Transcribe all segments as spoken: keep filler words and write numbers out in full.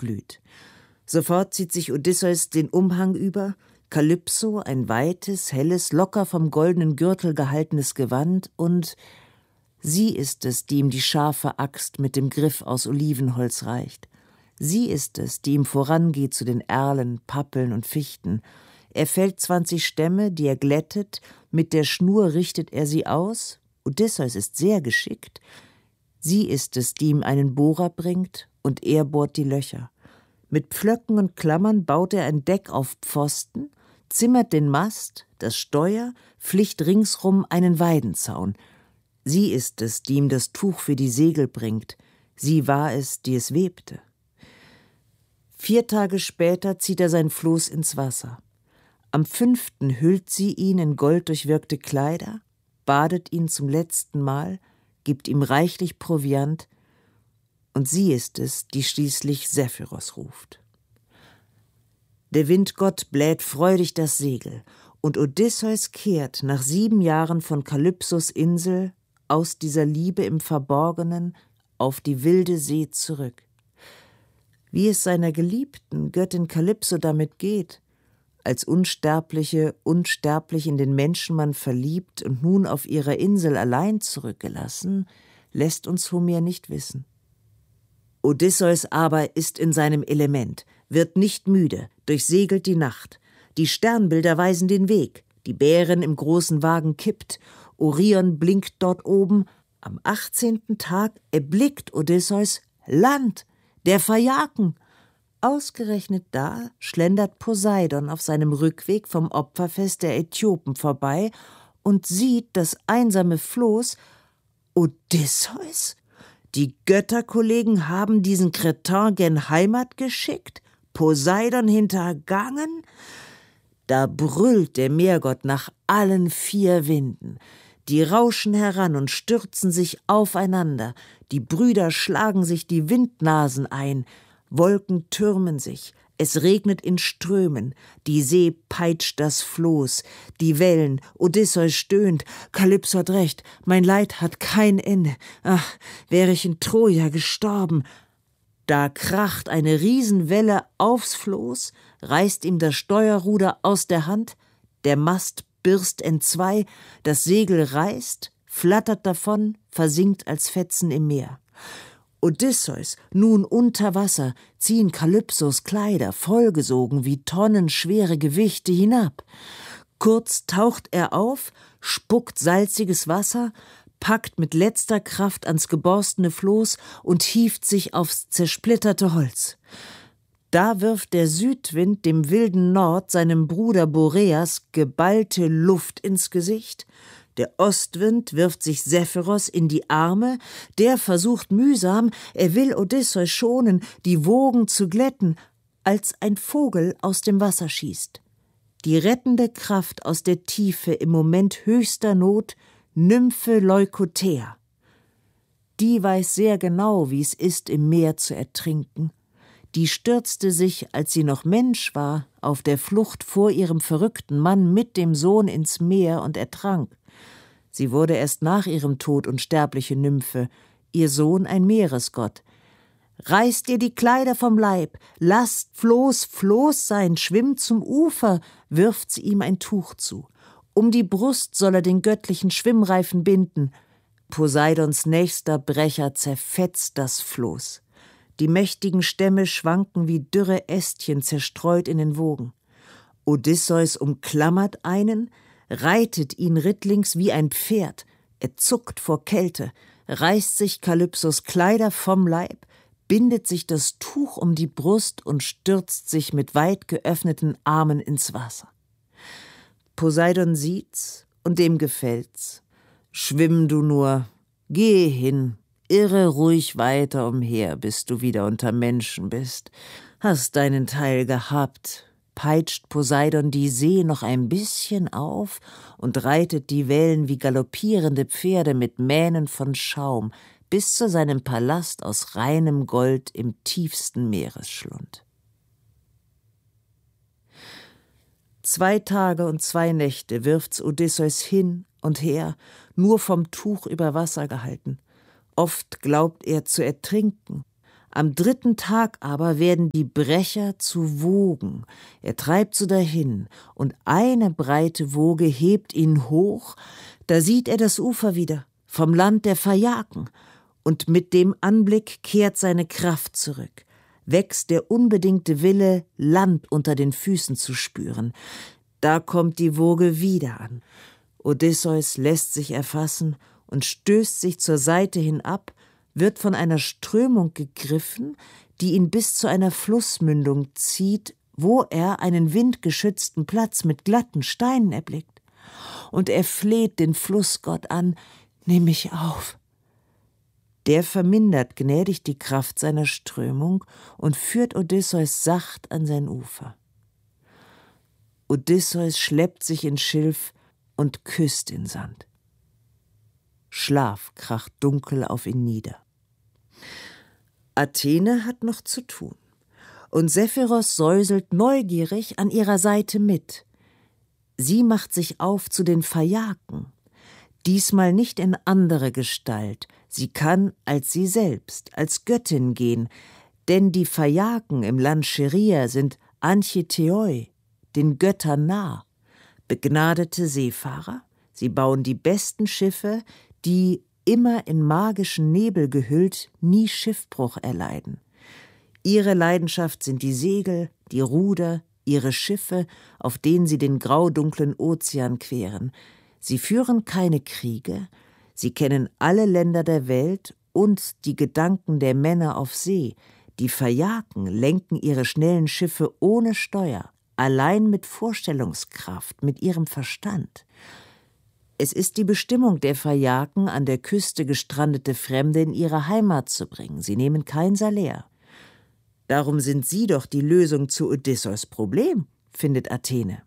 glüht. Sofort zieht sich Odysseus den Umhang über, Kalypso ein weites, helles, locker vom goldenen Gürtel gehaltenes Gewand, und sie ist es, die ihm die scharfe Axt mit dem Griff aus Olivenholz reicht. Sie ist es, die ihm vorangeht zu den Erlen, Pappeln und Fichten. Er fällt zwanzig Stämme, die er glättet, mit der Schnur richtet er sie aus. Odysseus ist sehr geschickt. Sie ist es, die ihm einen Bohrer bringt, und er bohrt die Löcher. Mit Pflöcken und Klammern baut er ein Deck auf Pfosten, zimmert den Mast, das Steuer, flicht ringsrum einen Weidenzaun. Sie ist es, die ihm das Tuch für die Segel bringt. Sie war es, die es webte. Vier Tage später zieht er sein Floß ins Wasser. Am fünften hüllt sie ihn in golddurchwirkte Kleider, badet ihn zum letzten Mal, gibt ihm reichlich Proviant, und sie ist es, die schließlich Sephiros ruft. Der Windgott bläht freudig das Segel, und Odysseus kehrt nach sieben Jahren von Kalypsos Insel aus dieser Liebe im Verborgenen auf die wilde See zurück. Wie es seiner geliebten Göttin Kalypso damit geht, als Unsterbliche unsterblich in den Menschenmann verliebt und nun auf ihrer Insel allein zurückgelassen, lässt uns Homer nicht wissen. Odysseus aber ist in seinem Element, wird nicht müde, durchsegelt die Nacht. Die Sternbilder weisen den Weg, die Bären im großen Wagen kippt, Orion blinkt dort oben. Am achtzehnten Tag erblickt Odysseus Land, der Phajaken. Ausgerechnet da schlendert Poseidon auf seinem Rückweg vom Opferfest der Äthiopen vorbei und sieht das einsame Floß. Odysseus? Die Götterkollegen haben diesen Kretin gen Heimat geschickt? Poseidon hintergangen? Da brüllt der Meergott nach allen vier Winden. Die rauschen heran und stürzen sich aufeinander. Die Brüder schlagen sich die Windnasen ein. Wolken türmen sich. Es regnet in Strömen. Die See peitscht das Floß. Die Wellen. Odysseus stöhnt. Kalypso hat recht. Mein Leid hat kein Ende. Ach, wäre ich in Troja gestorben. Da kracht eine Riesenwelle aufs Floß, reißt ihm das Steuerruder aus der Hand. Der Mast birst entzwei, das Segel reißt, flattert davon, versinkt als Fetzen im Meer. Odysseus, nun unter Wasser, ziehen Kalypsos Kleider, vollgesogen wie tonnenschwere Gewichte hinab. Kurz taucht er auf, spuckt salziges Wasser, packt mit letzter Kraft ans geborstene Floß und hieft sich aufs zersplitterte Holz. Da wirft der Südwind dem wilden Nord, seinem Bruder Boreas, geballte Luft ins Gesicht. Der Ostwind wirft sich Sephiros in die Arme, der versucht mühsam, er will Odysseus schonen, die Wogen zu glätten, als ein Vogel aus dem Wasser schießt. Die rettende Kraft aus der Tiefe im Moment höchster Not, Nymphe Leukothea. Die weiß sehr genau, wie es ist, im Meer zu ertrinken. Die stürzte sich, als sie noch Mensch war, auf der Flucht vor ihrem verrückten Mann mit dem Sohn ins Meer und ertrank. Sie wurde erst nach ihrem Tod unsterbliche Nymphe, ihr Sohn ein Meeresgott. Reißt ihr die Kleider vom Leib, lasst Floß Floß sein, schwimmt zum Ufer, wirft sie ihm ein Tuch zu. Um die Brust soll er den göttlichen Schwimmreifen binden. Poseidons nächster Brecher zerfetzt das Floß. Die mächtigen Stämme schwanken wie dürre Ästchen zerstreut in den Wogen. Odysseus umklammert einen, reitet ihn rittlings wie ein Pferd. Er zuckt vor Kälte, reißt sich Kalypsos Kleider vom Leib, bindet sich das Tuch um die Brust und stürzt sich mit weit geöffneten Armen ins Wasser. Poseidon sieht's und dem gefällt's. Schwimm du nur, geh hin, irre ruhig weiter umher, bis du wieder unter Menschen bist. Hast deinen Teil gehabt, peitscht Poseidon die See noch ein bisschen auf und reitet die Wellen wie galoppierende Pferde mit Mähnen von Schaum bis zu seinem Palast aus reinem Gold im tiefsten Meeresschlund. Zwei Tage und zwei Nächte wirft's Odysseus hin und her, nur vom Tuch über Wasser gehalten. Oft glaubt er zu ertrinken. Am dritten Tag aber werden die Brecher zu Wogen. Er treibt so dahin, und eine breite Woge hebt ihn hoch, da sieht er das Ufer wieder, vom Land der Phaiaken, und mit dem Anblick kehrt seine Kraft zurück, wächst der unbedingte Wille, Land unter den Füßen zu spüren. Da kommt die Woge wieder an. Odysseus lässt sich erfassen und stößt sich zur Seite hin ab, wird von einer Strömung gegriffen, die ihn bis zu einer Flussmündung zieht, wo er einen windgeschützten Platz mit glatten Steinen erblickt. Und er fleht den Flussgott an: »Nimm mich auf.« Der vermindert gnädig die Kraft seiner Strömung und führt Odysseus sacht an sein Ufer. Odysseus schleppt sich ins Schilf und küsst den Sand. Schlaf kracht dunkel auf ihn nieder. Athene hat noch zu tun, und Sephiros säuselt neugierig an ihrer Seite mit. Sie macht sich auf zu den Phaiaken, diesmal nicht in andere Gestalt, sie kann als sie selbst, als Göttin gehen, denn die Phaiaken im Land Scheria sind Anchitheoi, den Göttern nah, begnadete Seefahrer. Sie bauen die besten Schiffe, die, immer in magischen Nebel gehüllt, nie Schiffbruch erleiden. Ihre Leidenschaft sind die Segel, die Ruder, ihre Schiffe, auf denen sie den graudunklen Ozean queren. Sie führen keine Kriege, sie kennen alle Länder der Welt und die Gedanken der Männer auf See. Die Phaiaken lenken ihre schnellen Schiffe ohne Steuer, allein mit Vorstellungskraft, mit ihrem Verstand. Es ist die Bestimmung der Phaiaken, an der Küste gestrandete Fremde in ihre Heimat zu bringen. Sie nehmen kein Salär. Darum sind sie doch die Lösung zu Odysseus Problem, findet Athene.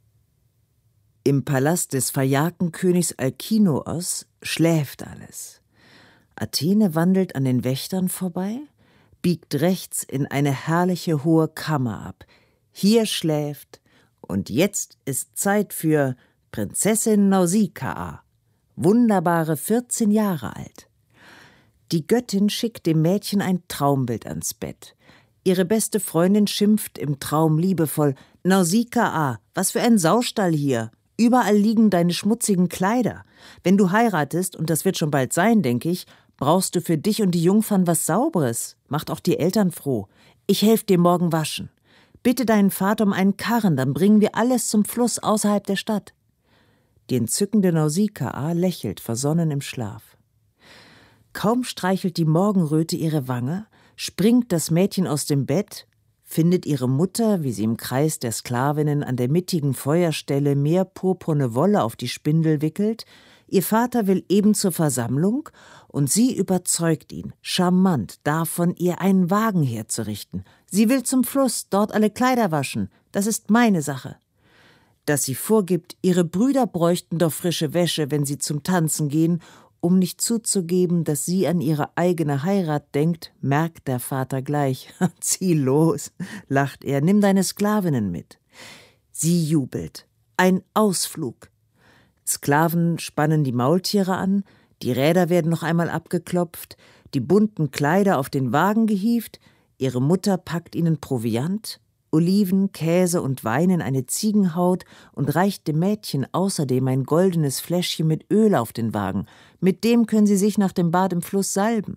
Im Palast des Phaiakenkönigs Alkinoos schläft alles. Athene wandelt an den Wächtern vorbei, biegt rechts in eine herrliche hohe Kammer ab. Hier schläft, und jetzt ist Zeit für Prinzessin Nausikaa, wunderbare vierzehn Jahre alt. Die Göttin schickt dem Mädchen ein Traumbild ans Bett. Ihre beste Freundin schimpft im Traum liebevoll: »Nausikaa, was für ein Saustall hier! Überall liegen deine schmutzigen Kleider. Wenn du heiratest, und das wird schon bald sein, denke ich, brauchst du für dich und die Jungfern was Sauberes. Macht auch die Eltern froh. Ich helfe dir morgen waschen. Bitte deinen Vater um einen Karren, dann bringen wir alles zum Fluss außerhalb der Stadt.« Die entzückende Nausikaa lächelt versonnen im Schlaf. Kaum streichelt die Morgenröte ihre Wange, springt das Mädchen aus dem Bett, findet ihre Mutter, wie sie im Kreis der Sklavinnen an der mittigen Feuerstelle mehr purpurne Wolle auf die Spindel wickelt. Ihr Vater will eben zur Versammlung, und sie überzeugt ihn, charmant, davon, ihr einen Wagen herzurichten. Sie will zum Fluss, dort alle Kleider waschen. Das ist meine Sache. Dass sie vorgibt, ihre Brüder bräuchten doch frische Wäsche, wenn sie zum Tanzen gehen, um nicht zuzugeben, dass sie an ihre eigene Heirat denkt, merkt der Vater gleich. »Zieh los«, lacht er, »nimm deine Sklavinnen mit.« Sie jubelt. Ein Ausflug. Sklaven spannen die Maultiere an, die Räder werden noch einmal abgeklopft, die bunten Kleider auf den Wagen gehievt, ihre Mutter packt ihnen Proviant, Oliven, Käse und Wein in eine Ziegenhaut und reicht dem Mädchen außerdem ein goldenes Fläschchen mit Öl auf den Wagen. Mit dem können sie sich nach dem Bad im Fluss salben.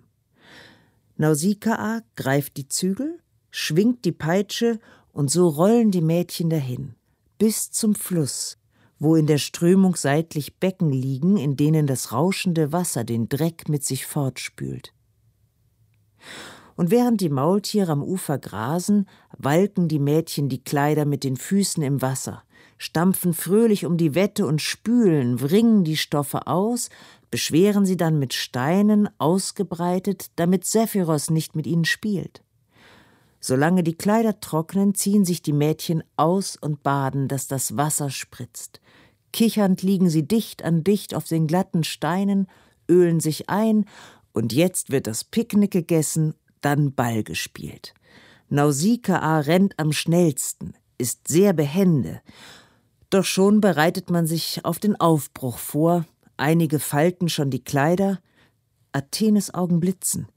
Nausikaa greift die Zügel, schwingt die Peitsche, und so rollen die Mädchen dahin, bis zum Fluss, wo in der Strömung seitlich Becken liegen, in denen das rauschende Wasser den Dreck mit sich fortspült. Und während die Maultiere am Ufer grasen, walken die Mädchen die Kleider mit den Füßen im Wasser, stampfen fröhlich um die Wette und spülen, wringen die Stoffe aus, beschweren sie dann mit Steinen, ausgebreitet, damit Sephiros nicht mit ihnen spielt. Solange die Kleider trocknen, ziehen sich die Mädchen aus und baden, dass das Wasser spritzt. Kichernd liegen sie dicht an dicht auf den glatten Steinen, ölen sich ein, und jetzt wird das Picknick gegessen, dann Ball gespielt. Nausikaa rennt am schnellsten, ist sehr behende. Doch schon bereitet man sich auf den Aufbruch vor, einige falten schon die Kleider. Athenes Augen blitzen.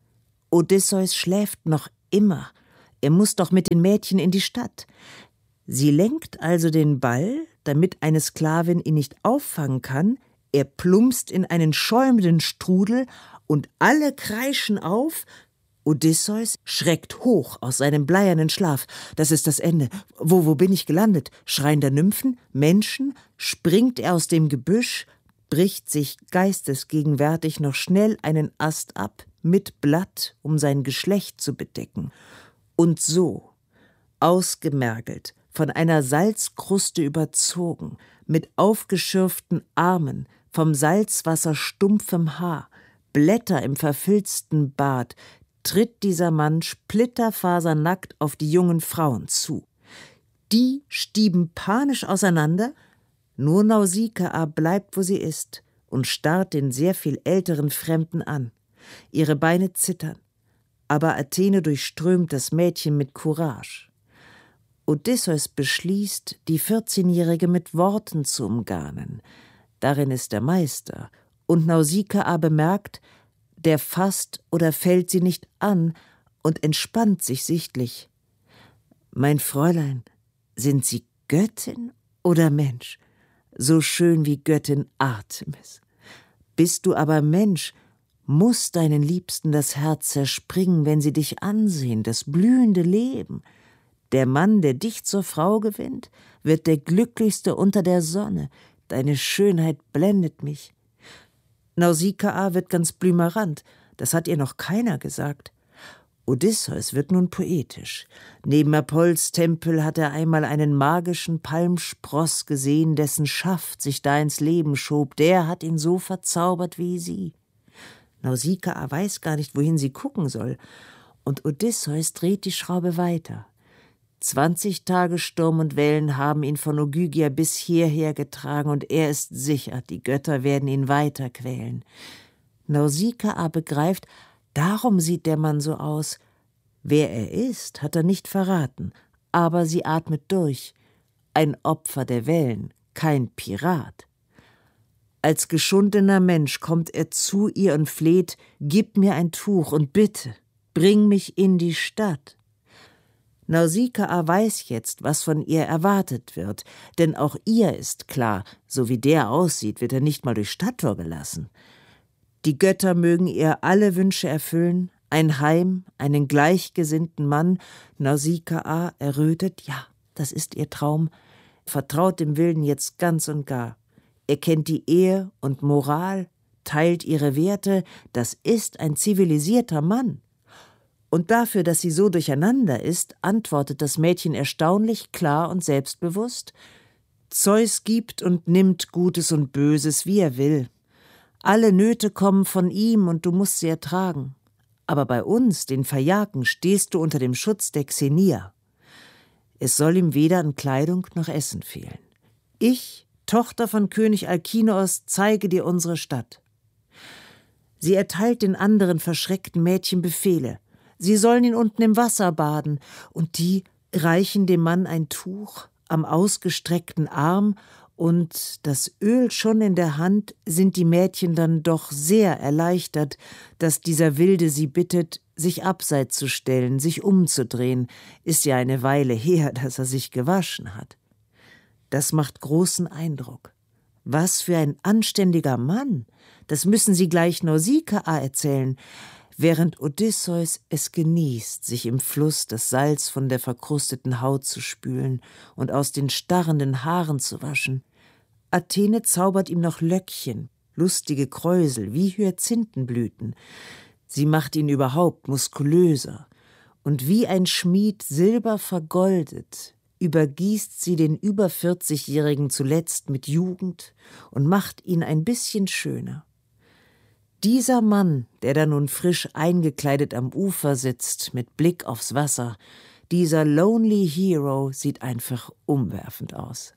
Odysseus schläft noch immer. Er muss doch mit den Mädchen in die Stadt. Sie lenkt also den Ball, damit eine Sklavin ihn nicht auffangen kann. Er plumpst in einen schäumenden Strudel und alle kreischen auf. Odysseus schreckt hoch aus seinem bleiernen Schlaf. Das ist das Ende. Wo, wo bin ich gelandet? Schreiender Nymphen? Menschen? Springt er aus dem Gebüsch, bricht sich geistesgegenwärtig noch schnell einen Ast ab, mit Blatt, um sein Geschlecht zu bedecken. Und so, ausgemergelt, von einer Salzkruste überzogen, mit aufgeschürften Armen, vom Salzwasser stumpfem Haar, Blätter im verfilzten Bart, tritt dieser Mann splitterfasernackt auf die jungen Frauen zu. Die stieben panisch auseinander, nur Nausikaa bleibt, wo sie ist, und starrt den sehr viel älteren Fremden an. Ihre Beine zittern, aber Athene durchströmt das Mädchen mit Courage. Odysseus beschließt, die vierzehnjährige mit Worten zu umgarnen. Darin ist er Meister, und Nausikaa bemerkt, der fasst oder fällt sie nicht an und entspannt sich sichtlich. »Mein Fräulein, sind Sie Göttin oder Mensch? So schön wie Göttin Artemis. Bist du aber Mensch, muss deinen Liebsten das Herz zerspringen, wenn sie dich ansehen, das blühende Leben. Der Mann, der dich zur Frau gewinnt, wird der glücklichste unter der Sonne. Deine Schönheit blendet mich.« Nausikaa wird ganz blümerant, das hat ihr noch keiner gesagt. Odysseus wird nun poetisch. Neben Apolls Tempel hat er einmal einen magischen Palmspross gesehen, dessen Schaft sich da ins Leben schob. Der hat ihn so verzaubert wie sie. Nausikaa weiß gar nicht, wohin sie gucken soll. Und Odysseus dreht die Schraube weiter. Zwanzig Tage Sturm und Wellen haben ihn von Ogygia bis hierher getragen, und er ist sicher, die Götter werden ihn weiter quälen. Nausikaa begreift, darum sieht der Mann so aus. Wer er ist, hat er nicht verraten, aber sie atmet durch. Ein Opfer der Wellen, kein Pirat. Als geschundener Mensch kommt er zu ihr und fleht: »Gib mir ein Tuch und bitte, bring mich in die Stadt.« Nausikaa weiß jetzt, was von ihr erwartet wird, denn auch ihr ist klar, so wie der aussieht, wird er nicht mal durchs Stadttor gelassen. Die Götter mögen ihr alle Wünsche erfüllen, ein Heim, einen gleichgesinnten Mann. Nausikaa errötet, ja, das ist ihr Traum, vertraut dem Wilden jetzt ganz und gar. Er kennt die Ehe und Moral, teilt ihre Werte, das ist ein zivilisierter Mann. Und dafür, dass sie so durcheinander ist, antwortet das Mädchen erstaunlich klar und selbstbewusst: »Zeus gibt und nimmt Gutes und Böses, wie er will. Alle Nöte kommen von ihm, und du musst sie ertragen. Aber bei uns, den Phaiaken, stehst du unter dem Schutz der Xenia. Es soll ihm weder an Kleidung noch Essen fehlen. Ich, Tochter von König Alkinoos, zeige dir unsere Stadt.« Sie erteilt den anderen verschreckten Mädchen Befehle. Sie sollen ihn unten im Wasser baden, und die reichen dem Mann ein Tuch am ausgestreckten Arm, und das Öl schon in der Hand, sind die Mädchen dann doch sehr erleichtert, dass dieser Wilde sie bittet, sich abseits zu stellen, sich umzudrehen. Ist ja eine Weile her, dass er sich gewaschen hat. Das macht großen Eindruck. Was für ein anständiger Mann! Das müssen Sie gleich Nausikaa erzählen. Während Odysseus es genießt, sich im Fluss das Salz von der verkrusteten Haut zu spülen und aus den starrenden Haaren zu waschen. Athene zaubert ihm noch Löckchen, lustige Kräusel wie Hyazinthenblüten. Sie macht ihn überhaupt muskulöser, und wie ein Schmied Silber vergoldet, übergießt sie den über vierzigjährigen zuletzt mit Jugend und macht ihn ein bisschen schöner. Dieser Mann, der da nun frisch eingekleidet am Ufer sitzt, mit Blick aufs Wasser, dieser Lonely Hero sieht einfach umwerfend aus.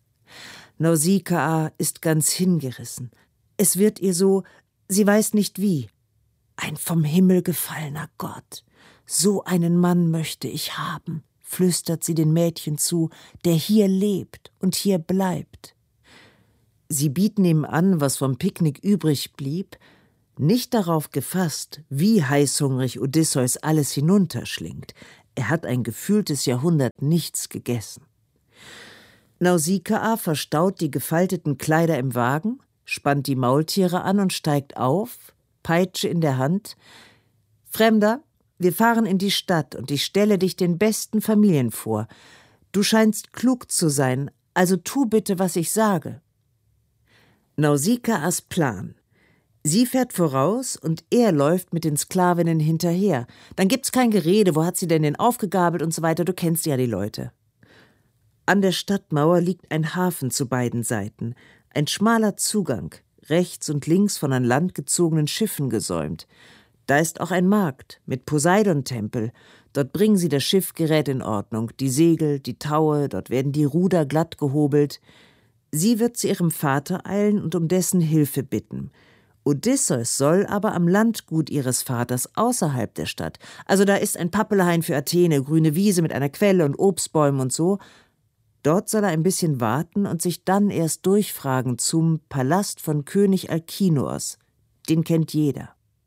Nausikaa ist ganz hingerissen. Es wird ihr so, sie weiß nicht wie. Ein vom Himmel gefallener Gott, so einen Mann möchte ich haben, flüstert sie den Mädchen zu, der hier lebt und hier bleibt. Sie bieten ihm an, was vom Picknick übrig blieb. Nicht darauf gefasst, wie heißhungrig Odysseus alles hinunterschlingt. Er hat ein gefühltes Jahrhundert nichts gegessen. Nausikaa verstaut die gefalteten Kleider im Wagen, spannt die Maultiere an und steigt auf, Peitsche in der Hand. »Fremder, wir fahren in die Stadt und ich stelle dich den besten Familien vor. Du scheinst klug zu sein, also tu bitte, was ich sage.« Nausikaas Plan. Sie fährt voraus und er läuft mit den Sklavinnen hinterher. Dann gibt's kein Gerede, wo hat sie denn den aufgegabelt und so weiter, du kennst ja die Leute. An der Stadtmauer liegt ein Hafen zu beiden Seiten, ein schmaler Zugang, rechts und links von an Land gezogenen Schiffen gesäumt. Da ist auch ein Markt mit Poseidon-Tempel. Dort bringen sie das Schiffgerät in Ordnung, die Segel, die Taue, dort werden die Ruder glatt gehobelt. Sie wird zu ihrem Vater eilen und um dessen Hilfe bitten. Odysseus soll aber am Landgut ihres Vaters außerhalb der Stadt, also da ist ein Pappelhain für Athene, grüne Wiese mit einer Quelle und Obstbäumen und so, dort soll er ein bisschen warten und sich dann erst durchfragen zum Palast von König Alkinoos. Den kennt jeder.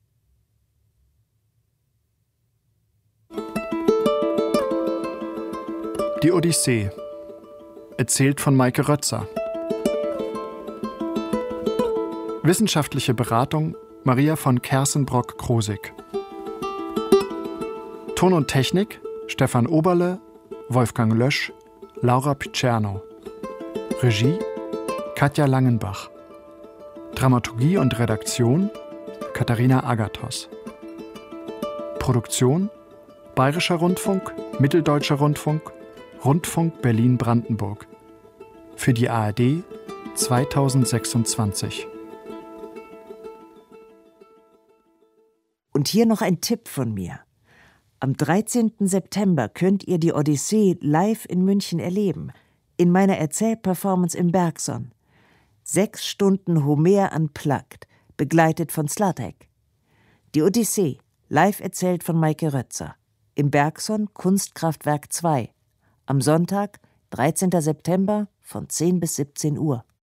Die Odyssee. Erzählt von Maike Rötzer. Wissenschaftliche Beratung Maria von Kersenbrock-Krosig. Ton und Technik Stefan Oberle, Wolfgang Lösch, Laura Picerno. Regie Katja Langenbach. Dramaturgie und Redaktion Katharina Agathos. Produktion Bayerischer Rundfunk, Mitteldeutscher Rundfunk, Rundfunk Berlin-Brandenburg. Für die A R D zweitausendsechsundzwanzig. Und hier noch ein Tipp von mir. Am dreizehnten September könnt ihr die Odyssee live in München erleben, in meiner Erzählperformance im Bergson. Sechs Stunden Homer unplugged, begleitet von Slatek. Die Odyssee, live erzählt von Maike Rötzer. Im Bergson Kunstkraftwerk zwei. Am Sonntag, dreizehnten September von zehn bis siebzehn Uhr.